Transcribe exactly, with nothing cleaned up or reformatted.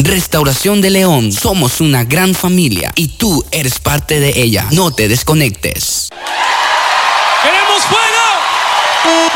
Restauración de León, somos una gran familia y tú eres parte de ella. No te desconectes. ¡Queremos fuego!